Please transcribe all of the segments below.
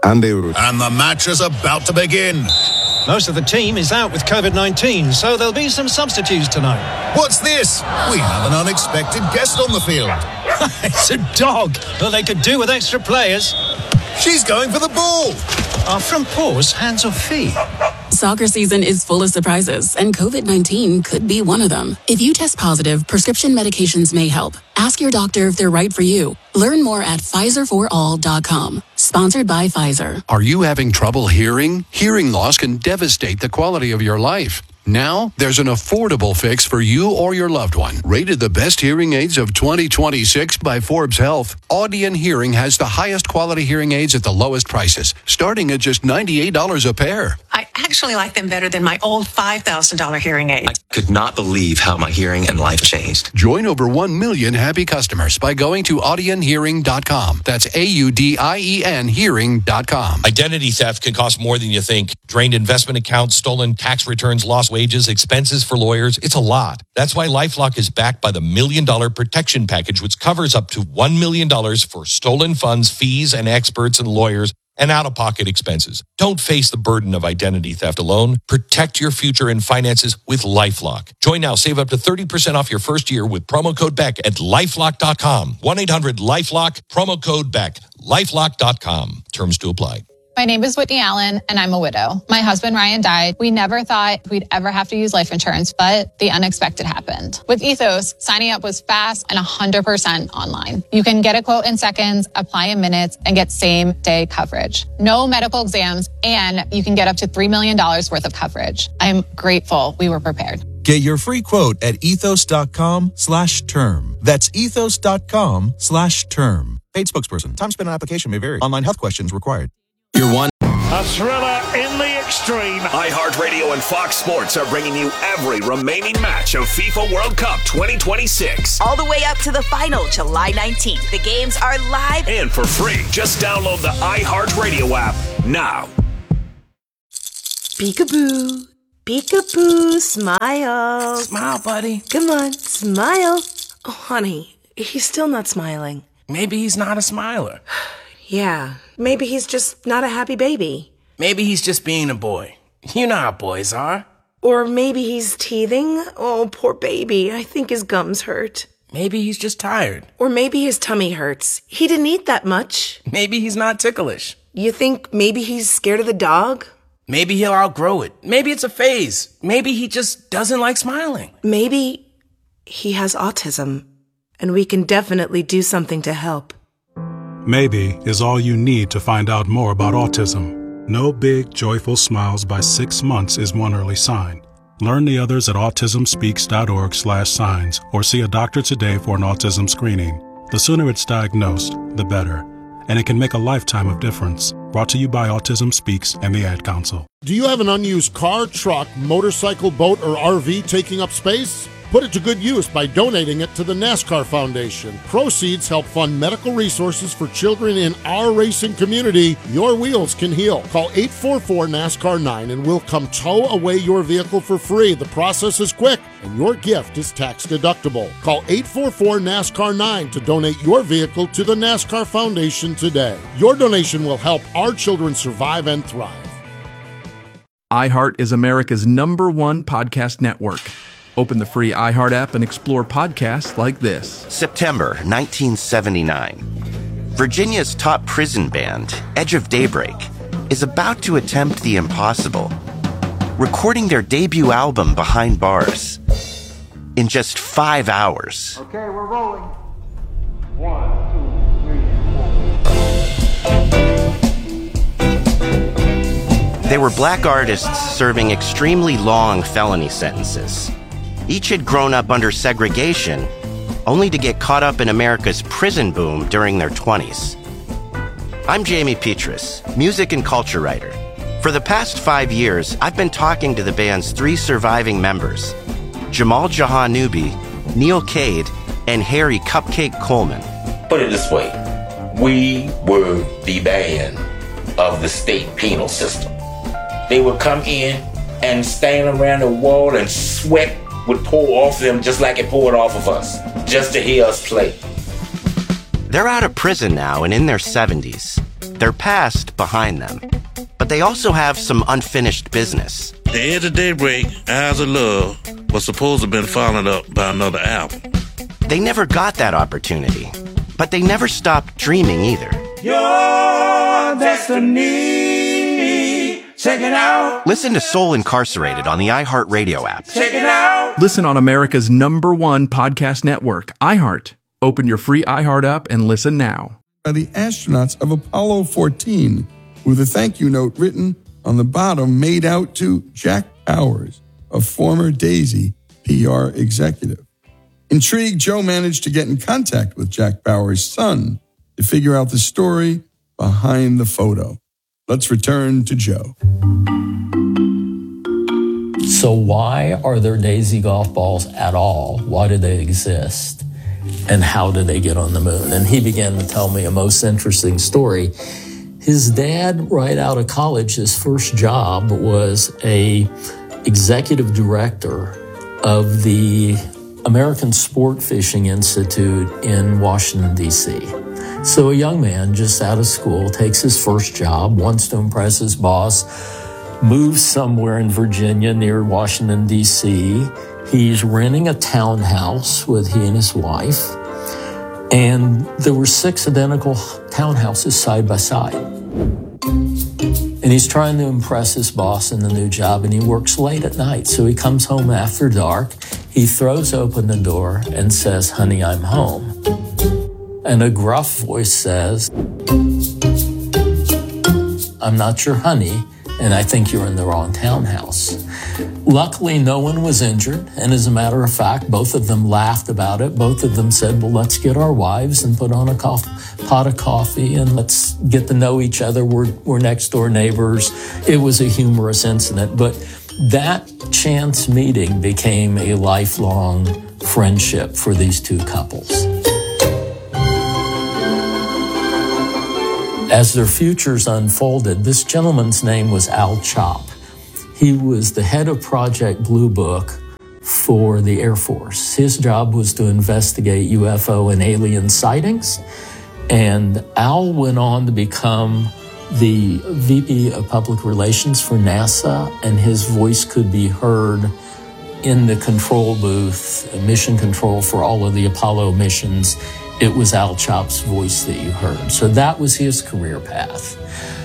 Andy Root. And the match is about to begin. Most of the team is out with COVID-19, so there'll be some substitutes tonight. What's this? We have an unexpected guest on the field. It's a dog. Well, they could do with extra players. She's going for the ball. Are front paws hands or feet? Soccer season is full of surprises, and COVID-19 could be one of them. If you test positive, prescription medications may help. Ask your doctor if they're right for you. Learn more at PfizerForAll.com. Sponsored by Pfizer. Are you having trouble hearing? Hearing loss can devastate the quality of your life. Now, there's an affordable fix for you or your loved one. Rated the best hearing aids of 2026 by Forbes Health, Audion Hearing has the highest quality hearing aids at the lowest prices, starting at just $98 a pair. I actually like them better than my old $5,000 hearing aid. I could not believe how my hearing and life changed. Join over 1 million happy customers by going to audionhearing.com. That's AUDIEN hearing.com. Identity theft can cost more than you think. Drained investment accounts, stolen tax returns, lost wages, expenses for lawyers. It's a lot. That's why LifeLock is backed by the $1 Million Protection Package, which covers up to $1 million for stolen funds, fees, and experts and lawyers, and out-of-pocket expenses. Don't face the burden of identity theft alone. Protect your future and finances with LifeLock. Join now. Save up to 30% off your first year with promo code BECK at LifeLock.com. 1-800-LifeLock, promo code BECK. LifeLock.com. Terms to apply. My name is Whitney Allen, and I'm a widow. My husband, Ryan, died. We never thought we'd ever have to use life insurance, but the unexpected happened. With Ethos, signing up was fast and 100% online. You can get a quote in seconds, apply in minutes, and get same-day coverage. No medical exams, and you can get up to $3 million worth of coverage. I'm grateful we were prepared. Get your free quote at ethos.com/term. That's ethos.com/term. Paid spokesperson. Time spent on application may vary. Online health questions required. You're one. A thriller in the extreme. iHeartRadio and Fox Sports are bringing you every remaining match of FIFA World Cup 2026. All the way up to the final, July 19th. The games are live and for free. Just download the iHeartRadio app now. Peekaboo. Peekaboo. Smile. Smile, buddy. Come on, smile. Oh, honey, he's still not smiling. Maybe he's not a smiler. Yeah, maybe he's just not a happy baby. Maybe he's just being a boy. You know how boys are. Or maybe he's teething. Oh, poor baby. I think his gums hurt. Maybe he's just tired. Or maybe his tummy hurts. He didn't eat that much. Maybe he's not ticklish. You think maybe he's scared of the dog? Maybe he'll outgrow it. Maybe it's a phase. Maybe he just doesn't like smiling. Maybe he has autism, and we can definitely do something to help. Maybe is all you need to find out more about autism. No big, joyful smiles by 6 months is one early sign. Learn the others at autismspeaks.org/signs or see a doctor today for an autism screening. The sooner it's diagnosed, the better. And it can make a lifetime of difference. Brought to you by Autism Speaks and the Ad Council. Do you have an unused car, truck, motorcycle, boat, or RV taking up space? Put it to good use by donating it to the NASCAR Foundation. Proceeds help fund medical resources for children in our racing community. Your wheels can heal. Call 844-NASCAR-9 and we'll come tow away your vehicle for free. The process is quick and your gift is tax deductible. Call 844-NASCAR-9 to donate your vehicle to the NASCAR Foundation today. Your donation will help our children survive and thrive. iHeart is America's #1 podcast network. Open the free iHeart app and explore podcasts like this. September 1979. Virginia's top prison band, Edge of Daybreak, is about to attempt the impossible, recording their debut album Behind Bars in just 5 hours. Okay, we're rolling. 1, 2, 3, 4. They were black artists serving extremely long felony sentences. Each had grown up under segregation, only to get caught up in America's prison boom during their 20s. I'm Jamie Petrus, music and culture writer. For the past 5 years, I've been talking to the band's 3 surviving members, Jamal Jahanoubi, Neil Cade, and Harry Cupcake Coleman. Put it this way, we were the band of the state penal system. They would come in and stand around the wall and sweat would pour off them just like it poured off of us, just to hear us play. They're out of prison now and in their 70s. their past behind them. But they also have some unfinished business. The Edge of Daybreak, Eyes of Love, was supposed to have been followed up by another album. They never got that opportunity, but they never stopped dreaming either. Your destiny. Check it out. Listen to Soul Incarcerated on the iHeartRadio app. Check it out. Listen on America's #1 podcast network, iHeart. Open your free iHeart app and listen now. By the astronauts of Apollo 14, with a thank you note written on the bottom made out to Jack Powers, a former Daisy PR executive. Intrigued, Joe managed to get in contact with Jack Powers' son to figure out the story behind the photo. Let's return to Joe. So why are there Daisy golf balls at all? Why do they exist? And how did they get on the moon? And he began to tell me a most interesting story. His dad, right out of college, his first job was a executive director of the American Sport Fishing Institute in Washington, D.C. So a young man just out of school takes his first job, wants to impress his boss, moves somewhere in Virginia near Washington, D.C. He's renting a townhouse with he and his wife. And there were 6 identical townhouses side by side. And he's trying to impress his boss in the new job, and he works late at night. So he comes home after dark. He throws open the door and says, "Honey, I'm home." And a gruff voice says, "I'm not your honey, and I think you're in the wrong townhouse." Luckily, no one was injured. And as a matter of fact, both of them laughed about it. Both of them said, "Well, let's get our wives and put on a pot of coffee and let's get to know each other. We're next door neighbors." It was a humorous incident, but that chance meeting became a lifelong friendship for these two couples. As their futures unfolded, this gentleman's name was Al Chop. He was the head of Project Blue Book for the Air Force. His job was to investigate UFO and alien sightings. And Al went on to become the VP of Public Relations for NASA, and his voice could be heard in the control booth, mission control for all of the Apollo missions. It was Al Chop's voice that you heard. So that was his career path.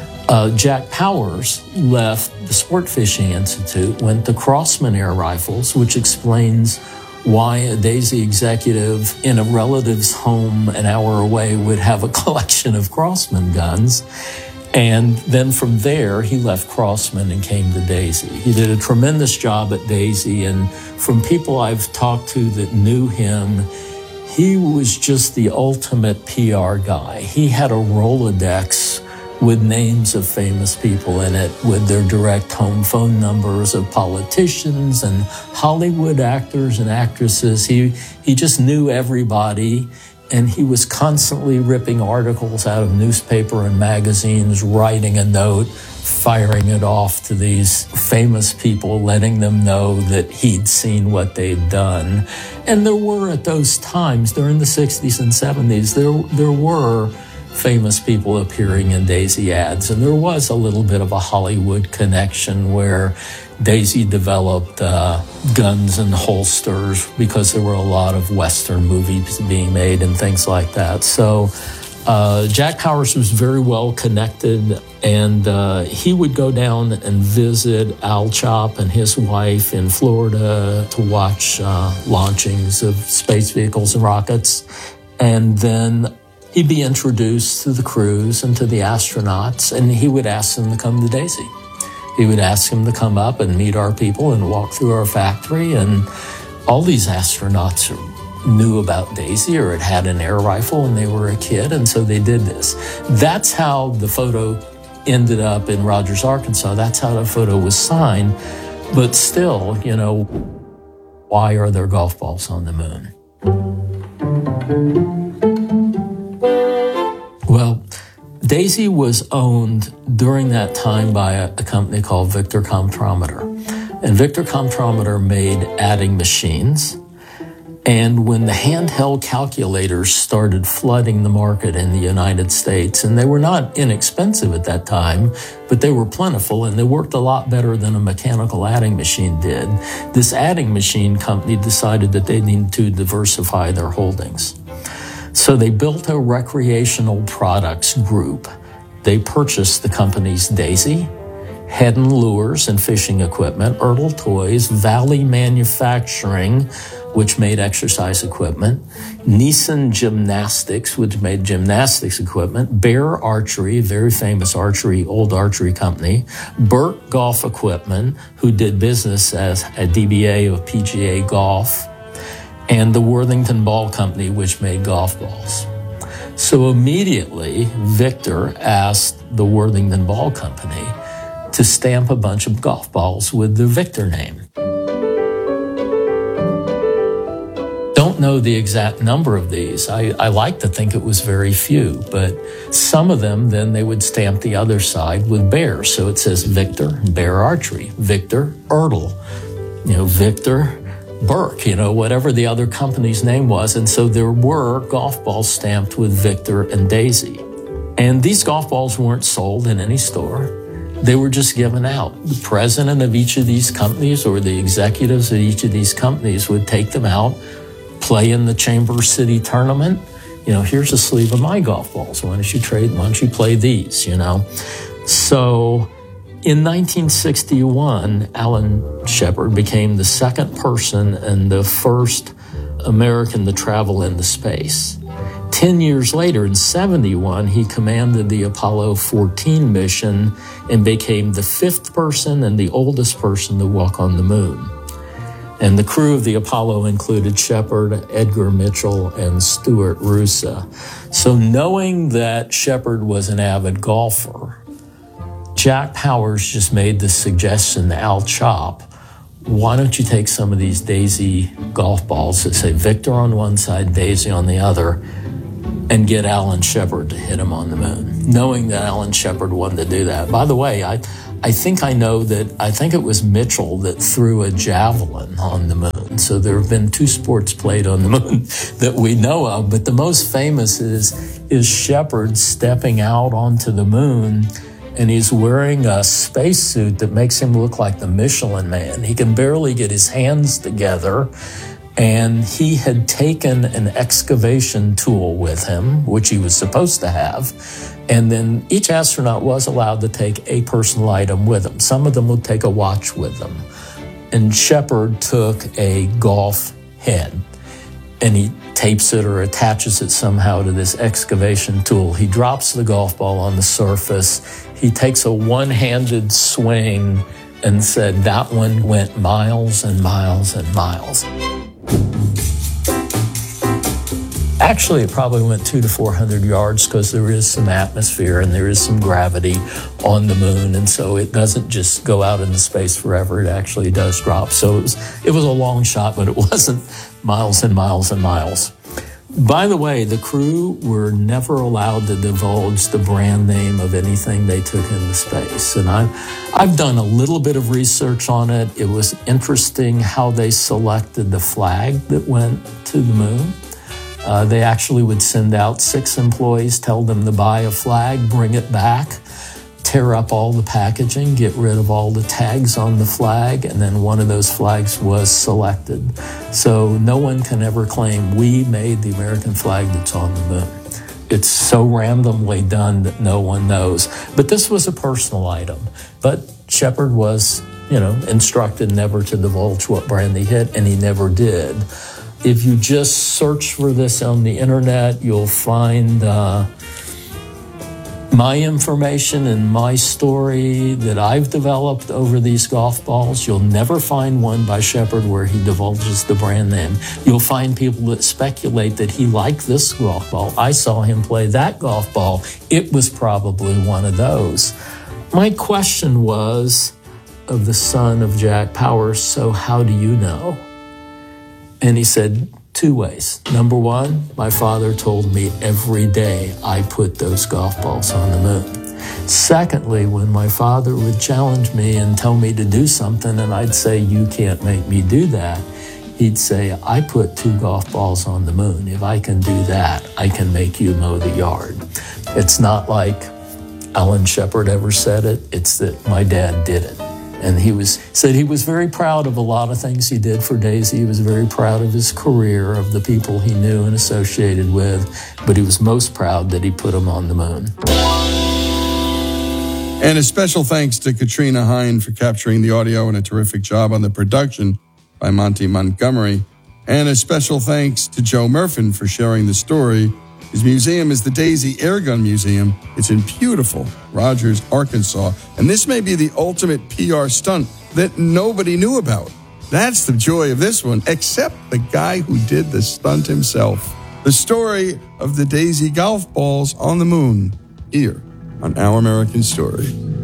Jack Powers left the Sport Fishing Institute, went to Crossman Air Rifles, which explains why a Daisy executive in a relative's home an hour away would have a collection of Crossman guns. And then from there, he left Crossman and came to Daisy. He did a tremendous job at Daisy, and from people I've talked to that knew him, he was just the ultimate PR guy. He had a Rolodex with names of famous people in it, with their direct home phone numbers of politicians and Hollywood actors and actresses. He just knew everybody, and he was constantly ripping articles out of newspaper and magazines, writing a note, firing it off to these famous people, letting them know that he'd seen what they'd done. And there were, at those times, during the 60s and 70s, there were famous people appearing in Daisy ads. And there was a little bit of a Hollywood connection where Daisy developed guns and holsters because there were a lot of Western movies being made and things like that. So Jack Powers was very well connected, and he would go down and visit Al Chop and his wife in Florida to watch launchings of space vehicles and rockets. And then he'd be introduced to the crews and to the astronauts, and he would ask them to come to Daisy. He would ask them to come up and meet our people and walk through our factory. And all these astronauts knew about Daisy or had an air rifle when they were a kid, and so they did this. That's how the photo ended up in Rogers, Arkansas. That's how the photo was signed. But still, you know, why are there golf balls on the moon? Well, Daisy was owned during that time by a company called Victor Comptrometer. And Victor Comptrometer made adding machines. And when the handheld calculators started flooding the market in the United States, and they were not inexpensive at that time, but they were plentiful and they worked a lot better than a mechanical adding machine did, this adding machine company decided that they needed to diversify their holdings. So they built a recreational products group. They purchased the companies Daisy, Heddon Lures and Fishing Equipment, Ertl Toys, Valley Manufacturing, which made exercise equipment, Neeson Gymnastics, which made gymnastics equipment, Bear Archery, very famous old archery company, Burt Golf Equipment, who did business as a DBA of PGA Golf, and the Worthington Ball Company, which made golf balls. So immediately, Victor asked the Worthington Ball Company to stamp a bunch of golf balls with the Victor name. Don't know the exact number of these. I like to think it was very few, but some of them, then they would stamp the other side with Bear. So it says Victor, Bear Archery, Victor, Ertl, Victor, Burke, whatever the other company's name was. And so there were golf balls stamped with Victor and Daisy. And these golf balls weren't sold in any store. They were just given out. The president of each of these companies or the executives of each of these companies would take them out, play in the Chamber City tournament. Here's a sleeve of my golf balls. Why don't you play these, So in 1961, Alan Shepard became the second person and the first American to travel into space. 10 years later, in 71, he commanded the Apollo 14 mission and became the fifth person and the oldest person to walk on the moon. And the crew of the Apollo included Shepard, Edgar Mitchell, and Stuart Roosa. So knowing that Shepard was an avid golfer, Jack Powers just made the suggestion to Al Chop, why don't you take some of these Daisy golf balls that say Victor on one side, Daisy on the other, and get Alan Shepard to hit him on the moon, knowing that Alan Shepard wanted to do that. By the way, I think it was Mitchell that threw a javelin on the moon. So there have been two sports played on the moon that we know of, but the most famous is Shepard stepping out onto the moon, and he's wearing a spacesuit that makes him look like the Michelin Man. He can barely get his hands together. And he had taken an excavation tool with him, which he was supposed to have. And then each astronaut was allowed to take a personal item with them. Some of them would take a watch with them. And Shepard took a golf head and he tapes it or attaches it somehow to this excavation tool. He drops the golf ball on the surface. He takes a one-handed swing and said that one went miles and miles and miles. Actually, it probably went 200 to 400 yards because there is some atmosphere and there is some gravity on the moon. And so it doesn't just go out into space forever. It actually does drop. So it was a long shot, but it wasn't miles and miles and miles. By the way, the crew were never allowed to divulge the brand name of anything they took into space. And I've done a little bit of research on it. It was interesting how they selected the flag that went to the moon. They actually would send out 6 employees, tell them to buy a flag, bring it back, tear up all the packaging, get rid of all the tags on the flag, and then one of those flags was selected. So no one can ever claim we made the American flag that's on the moon. It's so randomly done that no one knows. But this was a personal item. But Shepard was, instructed never to divulge what brand he hit, and he never did. If you just search for this on the internet, you'll find my information and my story that I've developed over these golf balls. You'll never find one by Shepard where he divulges the brand name. You'll find people that speculate that he liked this golf ball. I saw him play that golf ball. It was probably one of those. My question was of the son of Jack Powers, so how do you know? And he said, 2 ways. Number one, my father told me every day I put those golf balls on the moon. Secondly, when my father would challenge me and tell me to do something and I'd say, you can't make me do that, He'd say, I put 2 golf balls on the moon. If I can do that, I can make you mow the yard. It's not like Alan Shepard ever said it. It's that my dad did it. And said he was very proud of a lot of things he did for Daisy. He was very proud of his career, of the people he knew and associated with, but he was most proud that he put them on the moon. And a special thanks to Katrina Hine for capturing the audio and a terrific job on the production by Monty Montgomery. And a special thanks to Joe Murfin for sharing the story. His museum is the Daisy Airgun Museum. It's in beautiful Rogers, Arkansas. And this may be the ultimate PR stunt that nobody knew about. That's the joy of this one, except the guy who did the stunt himself. The story of the Daisy golf balls on the moon, here on Our American Story.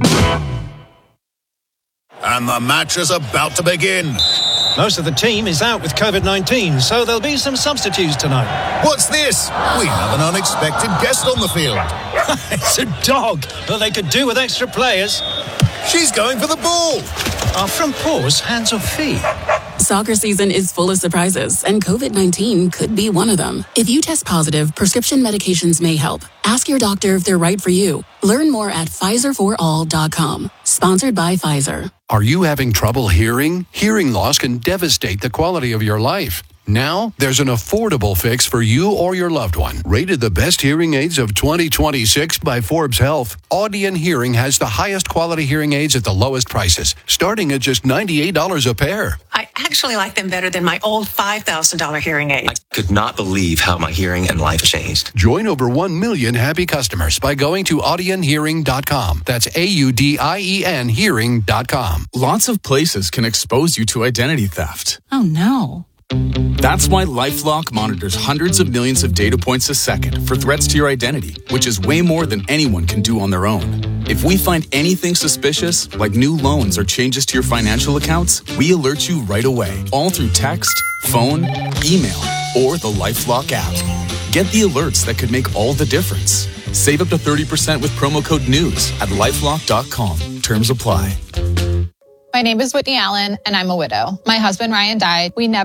And the match is about to begin. Most of the team is out with COVID-19, so there'll be some substitutes tonight. What's this? We have an unexpected guest on the field. It's a dog. Well, they could do with extra players. She's going for the ball. Are front paws hands or feet? Soccer season is full of surprises, and COVID-19 could be one of them. If you test positive, prescription medications may help. Ask your doctor if they're right for you. Learn more at PfizerForAll.com. Sponsored by Pfizer. Are you having trouble hearing? Hearing loss can devastate the quality of your life. Now, there's an affordable fix for you or your loved one. Rated the best hearing aids of 2026 by Forbes Health, Audien Hearing has the highest quality hearing aids at the lowest prices, starting at just $98 a pair. I actually like them better than my old $5,000 hearing aid. I could not believe how my hearing and life changed. Join over 1 million happy customers by going to AudienHearing.com. That's AUDIEN Hearing.com. Lots of places can expose you to identity theft. Oh, no. That's why LifeLock monitors hundreds of millions of data points a second for threats to your identity, which is way more than anyone can do on their own. If we find anything suspicious, like new loans or changes to your financial accounts, we alert you right away, all through text, phone, email, or the LifeLock app. Get the alerts that could make all the difference. Save up to 30% with promo code NEWS at LifeLock.com. Terms apply. My name is Whitney Allen, and I'm a widow. My husband, Ryan, died. We never